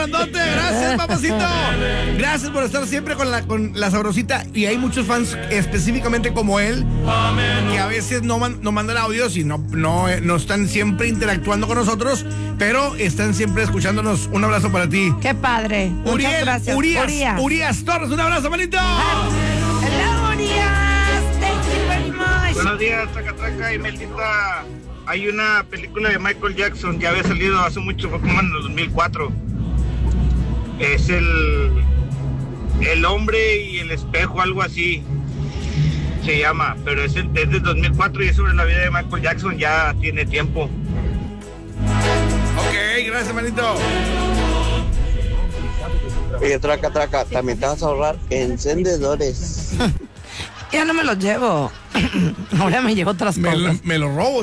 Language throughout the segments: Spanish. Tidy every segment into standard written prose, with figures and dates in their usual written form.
grandote. Gracias, papacito. Gracias por estar siempre con la sabrosita. Y hay muchos fans específicamente como él que a veces no mandan audios y no están siempre interactuando con nosotros, pero están siempre escuchándonos. Un abrazo para ti. Qué padre. Muchas gracias. Urias Torres, un abrazo, manito. Hello, Urias. Thank you very much. Buenos días, Traca y Meldita. Hay una película de Michael Jackson, ya había salido hace mucho, fue como en el 2004. Es el hombre y el espejo, algo así se llama, pero es del 2004 y es sobre la vida de Michael Jackson, ya tiene tiempo. Ok, gracias, manito. Oye, Traca, también te vas a ahorrar encendedores. Ya no me los llevo. Ahora me llevo otras cosas. Me lo robo.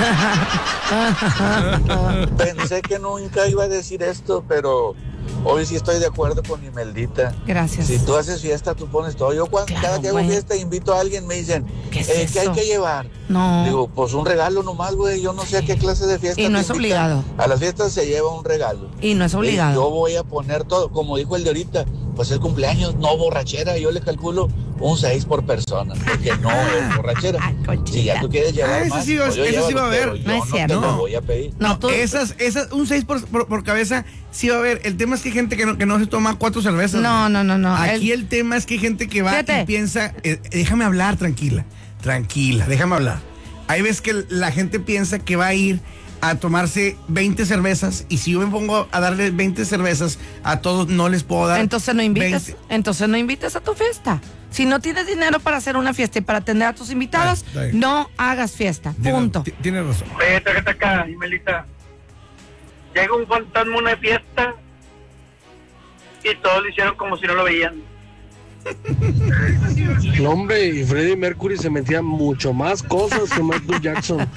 Pensé que nunca iba a decir esto, pero hoy sí estoy de acuerdo con Imeldita. Gracias. Si tú haces fiesta, tú pones todo. Yo cada que hago fiesta invito a alguien, me dicen, ¿qué es ¿qué hay que llevar? No. Digo, pues un regalo nomás, güey. Yo no sé a qué clase de fiesta. Y no es obligado. A las fiestas se lleva un regalo. Y no es obligado. Yo voy a poner todo, como dijo el de ahorita, pues el cumpleaños, no borrachera. Yo le calculo un 6 por persona, porque no es borrachera. Si ya tú quieres llevar más, eso sí va a haber. No es cierto. No te lo voy a pedir. No, esas, un 6 por cabeza sí va a haber. El tema es que hay gente que no se toma 4 cervezas. No. Aquí el tema es que hay gente que va Fíjate. y piensa, déjame hablar, tranquila, déjame hablar. Hay veces que la gente piensa que va a ir a tomarse 20 cervezas y si yo me pongo a darle 20 cervezas a todos, no les puedo dar. Entonces no invites, 20. entonces no invites a tu fiesta. Si no tienes dinero para hacer una fiesta y para atender a tus invitados, no hagas fiesta. Punto. Tienes razón. Oye, Traca y Melita, llega un fantasma a una fiesta y todos lo hicieron como si no lo veían. El hombre y Freddie Mercury se metían mucho más cosas que Michael Jackson.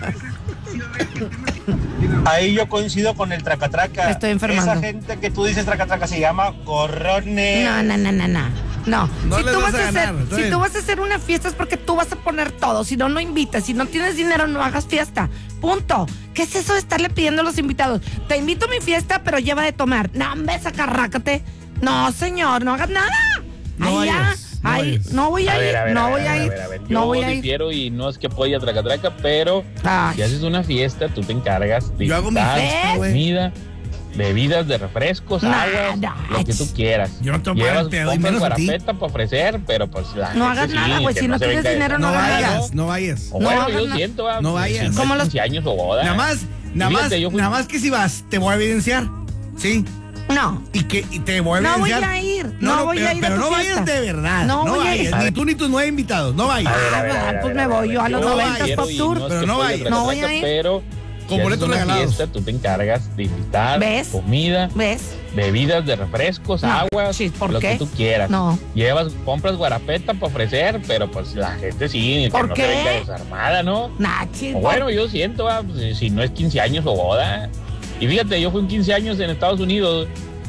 Ahí yo coincido con el Traca. Me estoy enfermando. Esa gente que tú dices Traca se llama gorrones. No. No Si les tú vas vas a a ganar, hacer, está si bien. tú vas a hacer una fiesta es porque tú vas a poner todo. Si no, no invitas. Si no tienes dinero, no hagas fiesta. Punto. ¿Qué es eso de estarle pidiendo a los invitados? Te invito a mi fiesta, pero lleva de tomar. No, hombre, sacarrácate. No, señor, no hagas nada. No vayas, No voy a ir. No voy a ir. No voy a ir. difiero y no es que apoye a Traca, pero Ay. si haces una fiesta, tú te encargas de Yo hago mi invitar fiesta, güey. comida, bebidas de refrescos, aguas, lo que tú quieras. Yo no te voy a pagar el pedo, y compras menos a ti. guarapeta para ofrecer, pero pues la No gente hagas sí, nada, güey. que Si no se tienes venga de dinero, esa no hagas nada. No vayas. O No bueno, hagas yo nada. siento, No vayas. si Como no es los- 15 años o boda. Nada más que si vas, te voy a evidenciar. Sí. No. Y te voy a No voy evidenciar. a ir. No voy a ir a Pero tu no fiesta. vayas de verdad. No voy a ir. vayas. Ni tú ni tus 9 invitados. No vayas. Pues me voy yo a los No 90 vayas, Pop Tour. pero no vayas. No voy a ir. Pero Con si boletos haces una regalados. fiesta, tú te encargas de invitar ¿Ves? comida, ¿Ves? bebidas de refrescos, No, aguas, sí, ¿por lo qué? que tú quieras. No. Compras guarapeta para ofrecer, pero pues la gente sí, que ¿Por no qué? se venga desarmada, ¿no? Nachi. O bueno, yo siento, pues, si no es 15 años o boda. Y fíjate, yo fui un 15 años en Estados Unidos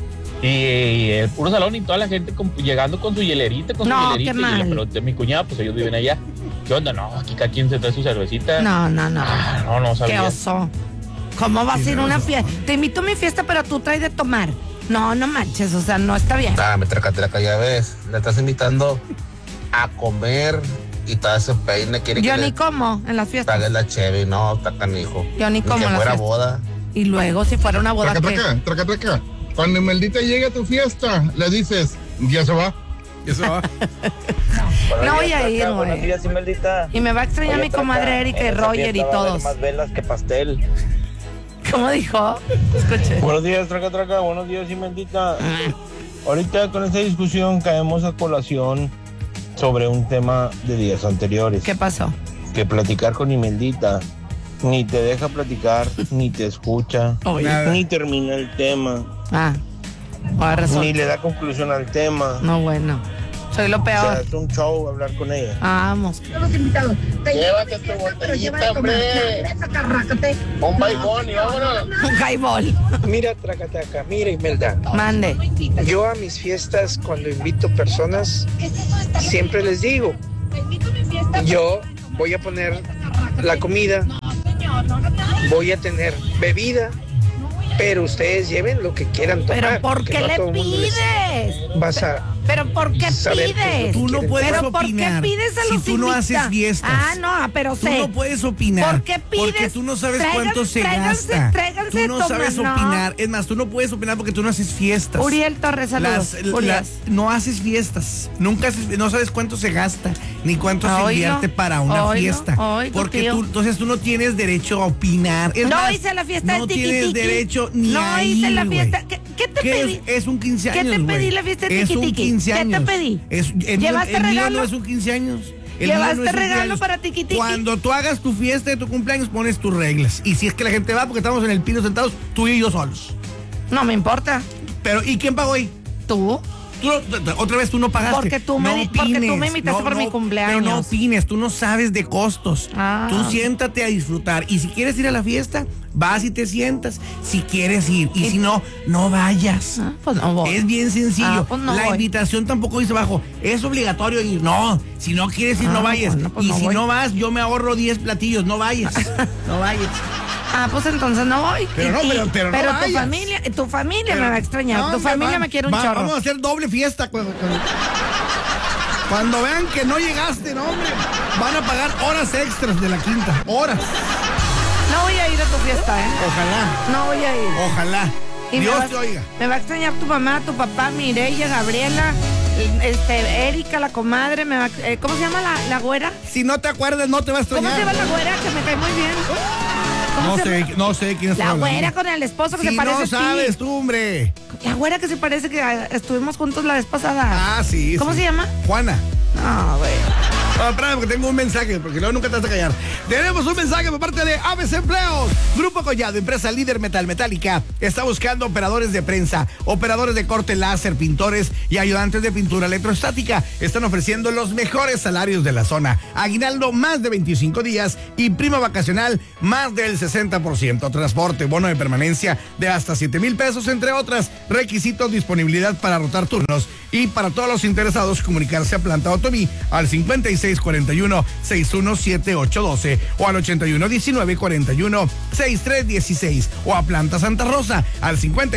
y el puro salón y toda la gente llegando con su hielerita, No, y qué le mal. pregunté a mi cuñada, pues ellos viven allá. ¿Qué onda? No, aquí cada quien se trae su cervecita. No. No Qué sabía. oso. ¿Cómo vas a ir a una oso. fiesta? Te invito a mi fiesta, pero tú traes de tomar. No manches, o sea, no está bien. Me Traca, ya ves, le estás invitando a comer y todo ese peine quiere Yo que ni le como en las fiestas. pagues la cheve, no, está canijo. Yo ni como que en las fuera fiestas. boda. Y luego, si fuera una boda, ¿qué? Traca. Cuando Meldita llegue a tu fiesta, le dices, ya se va. Eso va. No voy a ir, Buenos güey. días, Imeldita. Y me va a extrañar Oye, mi Traca, comadre Erika en y esa Roger y fiesta va a haber todos. más velas que pastel. ¿Cómo dijo? Escuche. Buenos días, Traca, buenos días, Imeldita. Ahorita con esta discusión caemos a colación sobre un tema de días anteriores. ¿Qué pasó? Que platicar con Imeldita ni te deja platicar, ni te escucha, Nada. ni termina el tema, Ahora razón. ni le da conclusión al tema. No, bueno. Soy lo O sea, peor. es un show hablar con ella. Vamos. Los invitados. Llévate tu botellita, hombre. Un baigón y vámonos. Un highball. Mira, Traca, mira, Imelda. Mande. Yo a mis fiestas, cuando invito personas, siempre les digo, yo voy a poner la comida, voy a tener bebida, Pero ustedes lleven lo que quieran tomar. ¿Pero por porque qué no a le todo mundo les pides? Vas a ¿Pero por qué saber qué es lo pides? que Tú no quieren. puedes ¿Pero por qué opinar pides a si los tú no haces invitados? fiestas. Ah, no, pero Tú sé. no puedes opinar. ¿Por qué pides? Porque tú no sabes Tráiganse- cuánto se tráiganse- gasta. tráiganse Tú no tomar, sabes no. opinar. Es más, tú no puedes opinar porque tú no haces fiestas. Uriel Torres, saludos. No haces fiestas. No sabes cuánto se gasta ni cuánto se Oílo, invierte para una oílo, fiesta. oílo, Porque tío. entonces tú no tienes derecho a opinar. Es No más, hice la fiesta no de Tiki tienes Tiki. derecho ni No a hice ir, la güey. fiesta. ¿Qué te ¿Qué pedí? es un 15 ¿Qué años, te pedí güey? la fiesta de Es Tiki un Tiki? 15 ¿Qué te años. pedí? El ¿Llevaste mío regalo? no es un 15 años. El mío ¿Llevaste no es un 15 regalo años. para Tiki Tiki? Cuando tú hagas tu fiesta de tu cumpleaños, pones tus reglas. Y si es que la gente va, porque estamos en el pino sentados, tú y yo solos. No me importa. Pero, ¿y quién pagó ahí? ¿Tú? Otra vez tú no pagaste. Porque tú me invitaste por mi cumpleaños. Pero no opines, tú no sabes de costos. Ah. Tú siéntate a disfrutar. Y si quieres ir a la fiesta, vas y te sientas. Si quieres ir. Y si no, no vayas. Pues no voy. Es bien sencillo. Pues no la voy. invitación tampoco dice abajo. Es obligatorio ir. No, si no quieres ir, no vayas. Bueno, pues y no si voy. no vas, yo me ahorro 10 platillos. No vayas. No vayas. Pues entonces no voy. Pero no, pero no tu vayas. familia me va a extrañar. No, Tu familia me quiere un chorro. Vamos a hacer doble fiesta. Cuando vean que no llegaste, no, hombre, van a pagar horas extras de la quinta. Horas. No voy a ir a tu fiesta, ¿eh? Ojalá. No voy a ir. Ojalá. Y Dios te oiga. Me va a extrañar tu mamá, tu papá, Mireya, Gabriela, Erika, la comadre. ¿Cómo se llama la güera? Si no te acuerdas, no te va a ¿Cómo extrañar. se llama la güera? Que me cae muy bien. ¿Cómo se llama? No sé quién es. La güera con el esposo que si se parece no a ti. sabes tú, hombre. La güera que se parece que estuvimos juntos la vez pasada. Ah, sí. ¿Cómo se llama? Juana. No, güey. Espérame, porque tengo un mensaje, porque luego nunca te vas a callar. Tenemos un mensaje por parte de Aves Empleos. Grupo Collado, empresa líder metálica, está buscando operadores de prensa, operadores de corte láser, pintores y ayudantes de pintura electrostática. Están ofreciendo los mejores salarios de la zona. Aguinaldo más de 25 días y prima vacacional más del 60%. Transporte, bono de permanencia de hasta 7,000 pesos, entre otras. Requisitos, disponibilidad para rotar turnos. Y para todos los interesados, comunicarse a Planta Otomí al 5641-617812 o al 8119-416316 o a Planta Santa Rosa al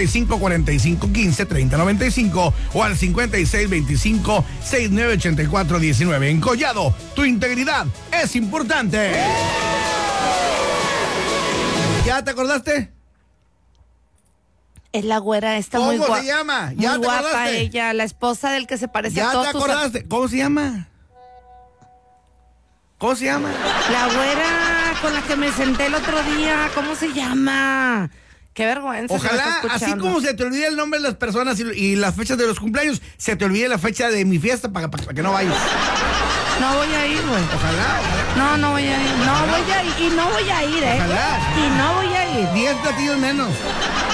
5545-153095 o al 5625-698419. En Collado, tu integridad es importante. ¿Ya te acordaste? Es la güera esta ¿Cómo muy guapa. se llama? Muy ¿Ya te guapa acordaste? ella, la esposa del que se parece a ¿Ya todos te tus- acordaste? ¿Cómo se llama? ¿Cómo se llama? La güera con la que me senté el otro día, ¿cómo se llama? Qué vergüenza. si me Ojalá, está así escuchando. como se te olvida el nombre de las personas y las fechas de los cumpleaños, se te olvide la fecha de mi fiesta para que no vayas. No voy a ir, güey. Ojalá. No voy a ir. No voy a ir. Y no voy a ir, ¿eh? Ojalá. Y no voy a ir. 10 platillos menos.